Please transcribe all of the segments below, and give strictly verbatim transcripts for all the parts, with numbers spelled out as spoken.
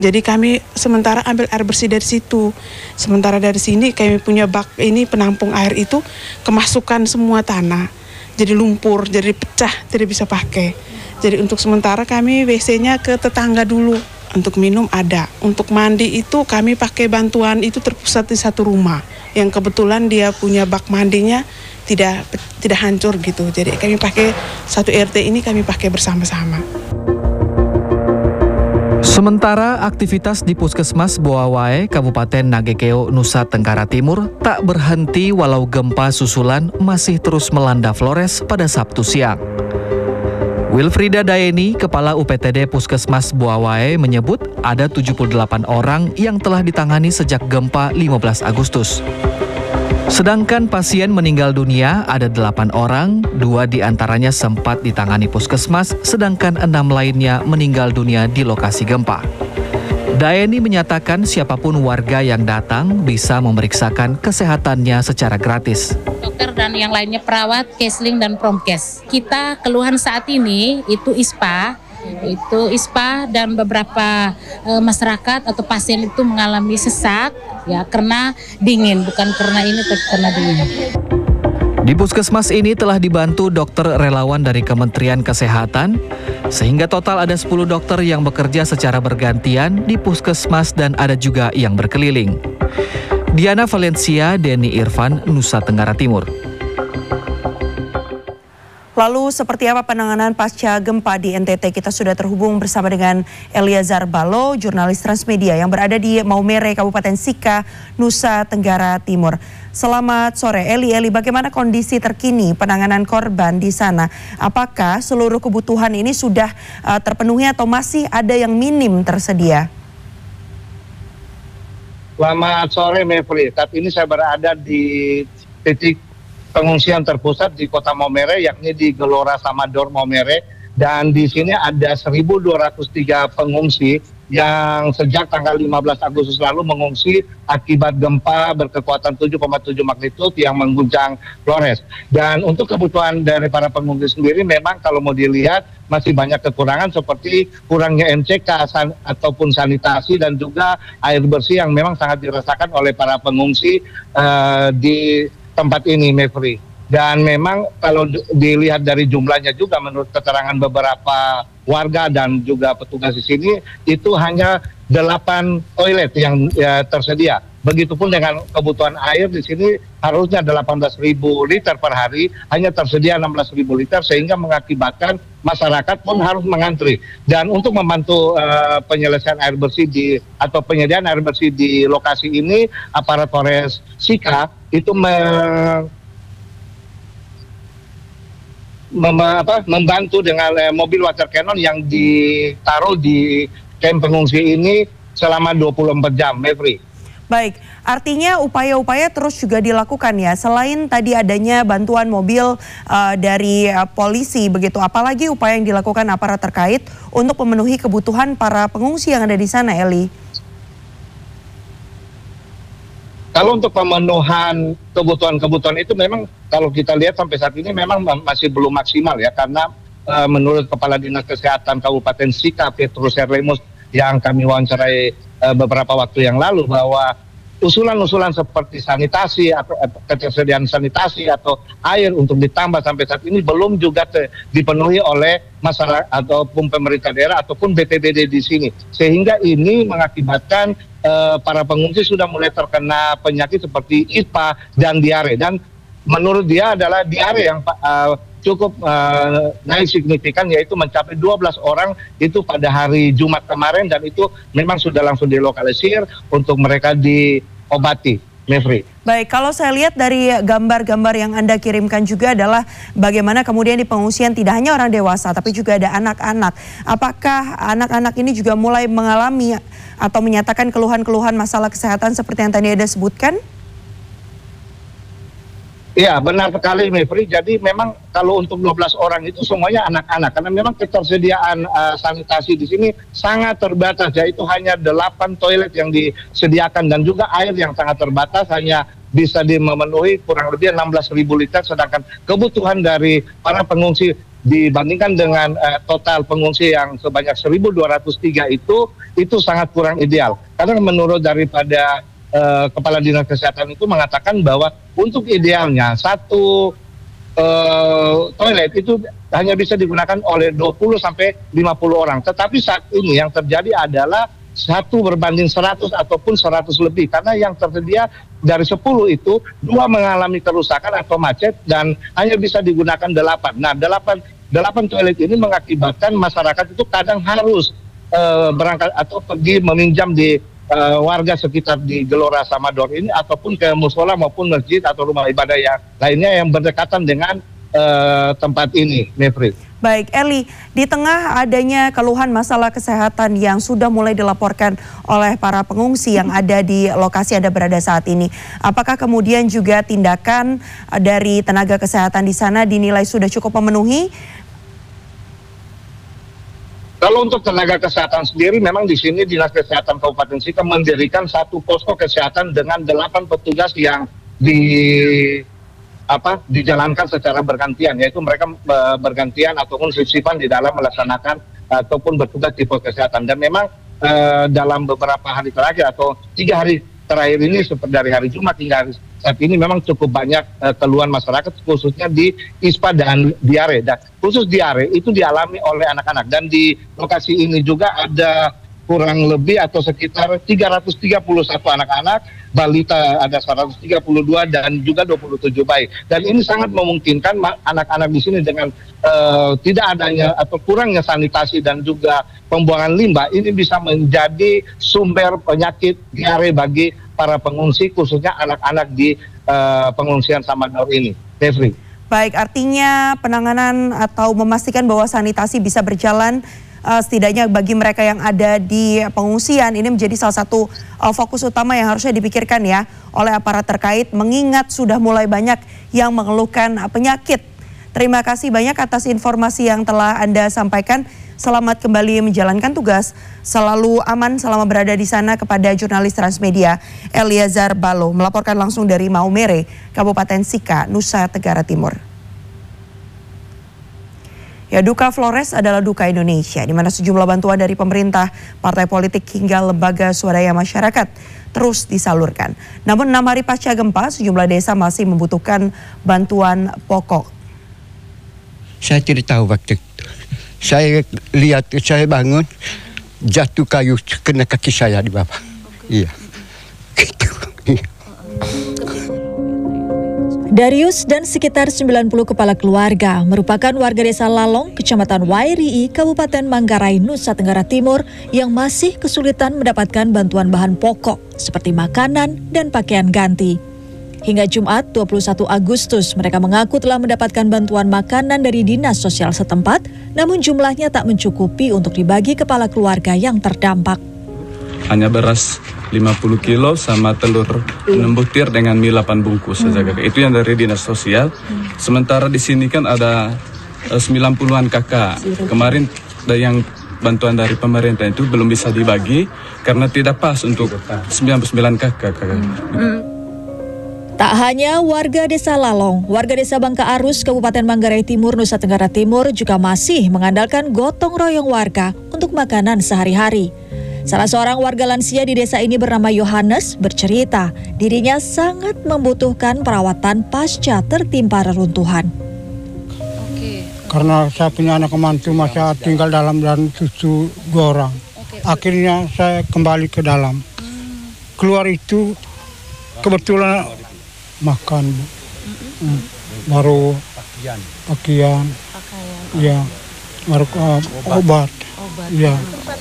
Jadi kami sementara ambil air bersih dari situ. Sementara dari sini kami punya bak ini penampung air itu kemasukan semua tanah. Jadi lumpur, jadi pecah, tidak bisa pakai. Jadi untuk sementara kami W C-nya ke tetangga dulu. Untuk minum ada. Untuk mandi itu kami pakai bantuan itu terpusat di satu rumah. Yang kebetulan dia punya bak mandinya tidak tidak hancur gitu. Jadi kami pakai satu R T ini kami pakai bersama-sama. Sementara aktivitas di Puskesmas Boawae, Kabupaten Nagekeo, Nusa Tenggara Timur tak berhenti walau gempa susulan masih terus melanda Flores pada Sabtu siang. Wilfrida Daeni, Kepala U P T D Puskesmas Boawae menyebut ada tujuh puluh delapan orang yang telah ditangani sejak gempa lima belas Agustus. Sedangkan pasien meninggal dunia ada delapan orang, dua diantaranya sempat ditangani puskesmas, sedangkan enam lainnya meninggal dunia di lokasi gempa. Daeni menyatakan siapapun warga yang datang bisa memeriksakan kesehatannya secara gratis. Dokter dan yang lainnya perawat, Kesling dan Promkes. Kita keluhan saat ini itu I S P A, itu I S P A dan beberapa e, masyarakat atau pasien itu mengalami sesak ya karena dingin, bukan karena ini tapi karena dingin. Di puskesmas ini telah dibantu dokter relawan dari Kementerian Kesehatan, sehingga total ada sepuluh dokter yang bekerja secara bergantian di puskesmas dan ada juga yang berkeliling. Diana Valencia, Denny Irfan, Nusa Tenggara Timur. Lalu seperti apa penanganan pasca gempa di N T T? Kita sudah terhubung bersama dengan Eliazar Balo, jurnalis Transmedia yang berada di Maumere, Kabupaten Sika, Nusa Tenggara Timur. Selamat sore, Eli. Eli, bagaimana kondisi terkini penanganan korban di sana? Apakah seluruh kebutuhan ini sudah uh, terpenuhi atau masih ada yang minim tersedia? Selamat sore, Mevri. Saat ini saya berada di titik pengungsian terpusat di Kota Maumere, yakni di Gelora Samador Maumere, dan di sini ada seribu dua ratus tiga pengungsi yang sejak tanggal lima belas Agustus lalu mengungsi akibat gempa berkekuatan tujuh koma tujuh magnitudo yang mengguncang Flores. Dan untuk kebutuhan dari para pengungsi sendiri memang kalau mau dilihat masih banyak kekurangan seperti kurangnya M C K san, ataupun sanitasi dan juga air bersih yang memang sangat dirasakan oleh para pengungsi uh, di tempat ini, Mevri. Dan memang kalau dilihat dari jumlahnya juga menurut keterangan beberapa warga dan juga petugas di sini itu hanya delapan toilet yang ya, tersedia. Begitupun dengan kebutuhan air di sini harusnya delapan belas ribu liter per hari, hanya tersedia enam belas ribu liter sehingga mengakibatkan masyarakat pun harus mengantri. Dan untuk membantu uh, penyelesaian air bersih di atau penyediaan air bersih di lokasi ini, aparat Polres Sika itu me, mem, apa, membantu dengan eh, mobil water cannon yang ditaruh di kamp pengungsi ini selama dua puluh empat jam, Mevri. Baik, artinya upaya-upaya terus juga dilakukan ya, selain tadi adanya bantuan mobil uh, dari uh, polisi begitu, apalagi upaya yang dilakukan aparat terkait untuk memenuhi kebutuhan para pengungsi yang ada di sana, Eli? Kalau untuk pemenuhan kebutuhan-kebutuhan itu memang kalau kita lihat sampai saat ini memang masih belum maksimal ya, karena uh, menurut Kepala Dinas Kesehatan Kabupaten Sika, Petrus Herlemus, yang kami wawancarai uh, beberapa waktu yang lalu, bahwa usulan-usulan seperti sanitasi atau ketersediaan sanitasi atau air untuk ditambah sampai saat ini belum juga te, dipenuhi oleh masyarakat ataupun pemerintah daerah ataupun B P B D di sini, sehingga ini mengakibatkan uh, para pengungsi sudah mulai terkena penyakit seperti I S P A dan diare. Dan menurut dia adalah diare yang uh, cukup uh, naik signifikan, yaitu mencapai dua belas orang itu pada hari Jumat kemarin, dan itu memang sudah langsung dilokalisir untuk mereka diobati, Mevri. Baik, kalau saya lihat dari gambar-gambar yang Anda kirimkan juga adalah bagaimana kemudian di pengungsian tidak hanya orang dewasa tapi juga ada anak-anak. Apakah anak-anak ini juga mulai mengalami atau menyatakan keluhan-keluhan masalah kesehatan seperti yang tadi Anda sebutkan? Iya, benar sekali, Mevri. Jadi memang kalau untuk dua belas orang itu semuanya anak-anak, karena memang ketersediaan uh, sanitasi di sini sangat terbatas, yaitu hanya delapan toilet yang disediakan dan juga air yang sangat terbatas, hanya bisa memenuhi kurang lebih enam belas ribu liter, sedangkan kebutuhan dari para pengungsi dibandingkan dengan uh, total pengungsi yang sebanyak seribu dua ratus tiga itu, itu sangat kurang ideal. Karena menurut daripada uh, Kepala Dinas Kesehatan itu mengatakan bahwa untuk idealnya satu uh, toilet itu hanya bisa digunakan oleh dua puluh sampai lima puluh orang. Tetapi saat ini yang terjadi adalah satu berbanding seratus ataupun seratus lebih. Karena yang tersedia dari sepuluh itu, dua mengalami kerusakan atau macet dan hanya bisa digunakan delapan. Nah, delapan, delapan toilet ini mengakibatkan masyarakat itu kadang harus uh, berangkat atau pergi meminjam di uh, warga sekitar di Gelora Samador ini ataupun ke musola maupun masjid atau rumah ibadah yang lainnya yang berdekatan dengan uh, tempat ini, Mevri. Baik, Eli, di tengah adanya keluhan masalah kesehatan yang sudah mulai dilaporkan oleh para pengungsi yang ada di lokasi Anda berada saat ini, apakah kemudian juga tindakan dari tenaga kesehatan di sana dinilai sudah cukup memenuhi? Kalau untuk tenaga kesehatan sendiri, memang di sini Dinas Kesehatan Kabupaten Sika mendirikan satu posko kesehatan dengan delapan petugas yang di apa dijalankan secara bergantian, yaitu mereka e, bergantian ataupun sip-sipan di dalam melaksanakan ataupun bertugas di pos kesehatan. Dan memang e, dalam beberapa hari terakhir atau tiga hari terakhir ini seperti dari hari Jumat hingga hari saat ini memang cukup banyak e, keluhan masyarakat khususnya di ispa dan diare. Dan khusus diare itu dialami oleh anak-anak, dan di lokasi ini juga ada kurang lebih atau sekitar tiga ratus tiga puluh satu anak-anak, balita ada seratus tiga puluh dua dan juga dua puluh tujuh bayi. Dan ini sangat memungkinkan anak-anak di sini dengan uh, tidak adanya atau kurangnya sanitasi dan juga pembuangan limbah ini bisa menjadi sumber penyakit diare bagi para pengungsi, khususnya anak-anak di uh, pengungsian Samador ini. Mevri. Baik, artinya penanganan atau memastikan bahwa sanitasi bisa berjalan Uh, setidaknya bagi mereka yang ada di pengungsian ini menjadi salah satu uh, fokus utama yang harusnya dipikirkan ya oleh aparat terkait, mengingat sudah mulai banyak yang mengeluhkan uh, penyakit. Terima kasih banyak atas informasi yang telah Anda sampaikan. Selamat kembali menjalankan tugas, selalu aman selama berada di sana. Kepada jurnalis Transmedia Eliazar Balo melaporkan langsung dari Maumere, Kabupaten Sika, Nusa Tenggara Timur. Ya, duka Flores adalah duka Indonesia, di mana sejumlah bantuan dari pemerintah, partai politik hingga lembaga swadaya masyarakat terus disalurkan. Namun enam hari pasca gempa, sejumlah desa masih membutuhkan bantuan pokok. Saya tidak tahu waktu itu. Saya lihat, saya bangun, jatuh kayu kena kaki saya di bawah. Iya. Gitu. Iya. Darius dan sekitar sembilan puluh kepala keluarga merupakan warga desa Lalong, Kecamatan Wairii, Kabupaten Manggarai, Nusa Tenggara Timur yang masih kesulitan mendapatkan bantuan bahan pokok seperti makanan dan pakaian ganti. Hingga Jumat dua puluh satu Agustus mereka mengaku telah mendapatkan bantuan makanan dari Dinas Sosial setempat, namun jumlahnya tak mencukupi untuk dibagi kepala keluarga yang terdampak. Hanya beras lima puluh kilo sama telur enam butir dengan mie delapan bungkus saja. Hmm. Itu yang dari Dinas Sosial. Hmm. Sementara di sini kan ada uh, sembilan puluhan kakak. Kemarin yang bantuan dari pemerintah itu belum bisa dibagi karena tidak pas untuk sembilan puluh sembilan kakak. Hmm. Tak hanya warga desa Lalong, warga desa Bangka Arus, Kabupaten Manggarai Timur, Nusa Tenggara Timur juga masih mengandalkan gotong royong warga untuk makanan sehari-hari. Salah seorang warga lansia di desa ini bernama Yohanes bercerita dirinya sangat membutuhkan perawatan pasca tertimpa reruntuhan. Oke. Karena saya punya anak mantu masih tinggal dalam dan cucu dua orang. Oke. Akhirnya saya kembali ke dalam. Hmm. Keluar itu kebetulan makan, hmm. baru pakaian, pakaian, ya, baru uh, obat, obat. Ya.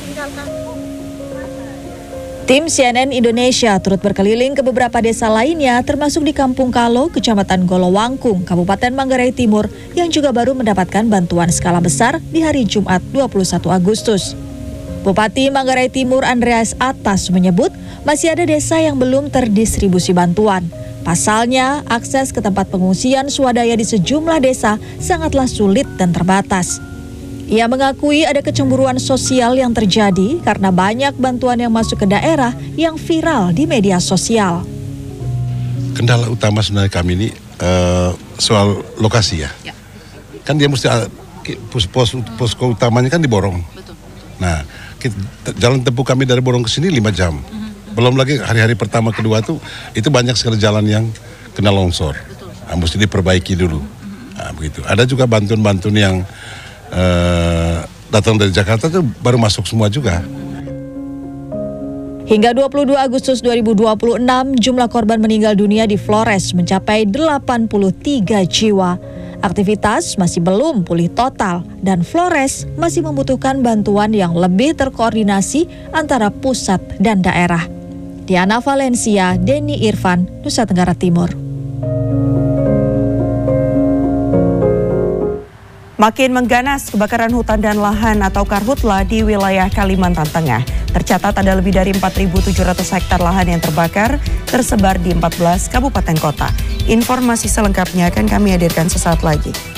Tim C N N Indonesia turut berkeliling ke beberapa desa lainnya termasuk di Kampung Kalo, Kecamatan Golowangkung, Kabupaten Manggarai Timur yang juga baru mendapatkan bantuan skala besar di hari Jumat dua puluh satu Agustus. Bupati Manggarai Timur Andreas Atas menyebut masih ada desa yang belum terdistribusi bantuan. Pasalnya, akses ke tempat pengungsian swadaya di sejumlah desa sangatlah sulit dan terbatas. Ia mengakui ada kecemburuan sosial yang terjadi karena banyak bantuan yang masuk ke daerah yang viral di media sosial. Kendala utama sebenarnya kami ini uh, soal lokasi ya. ya. Kan dia mesti pos posko utamanya kan di Borong. Betul. Nah, kita, jalan tempuh kami dari Borong ke sini lima jam. Mm-hmm. Belum lagi hari-hari pertama kedua tuh itu banyak sekali jalan yang kena longsor. Nah, mesti diperbaiki dulu. Mm-hmm. Nah, begitu. Ada juga bantuan-bantuan yang uh, datang dari Jakarta tuh baru masuk semua juga. Hingga dua puluh dua Agustus dua ribu dua puluh enam, jumlah korban meninggal dunia di Flores mencapai delapan puluh tiga jiwa. Aktivitas masih belum pulih total dan Flores masih membutuhkan bantuan yang lebih terkoordinasi antara pusat dan daerah. Diana Valencia, Denny Irfan, Nusa Tenggara Timur. Makin mengganas kebakaran hutan dan lahan atau karhutla di wilayah Kalimantan Tengah. Tercatat ada lebih dari empat ribu tujuh ratus hektar lahan yang terbakar tersebar di empat belas kabupaten kota. Informasi selengkapnya akan kami hadirkan sesaat lagi.